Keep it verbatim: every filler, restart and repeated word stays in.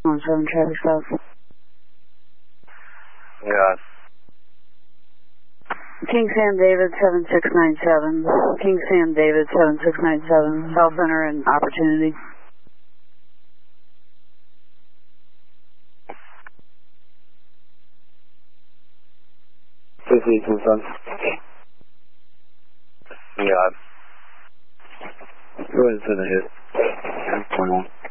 one seven traffic stop. Yeah. King Sam David seven six nine seven. King Sam David seven six nine seven. Cell center and opportunity. fifty confirm. Yeah. Go ahead and send a hit. one one.